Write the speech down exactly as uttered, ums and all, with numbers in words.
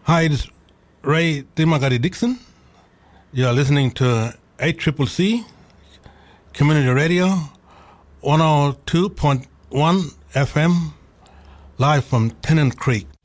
Hi, it's Ray Dimagari Dixon. You're listening to eight C C C Community Radio, one oh two point one F M, live from Tennant Creek.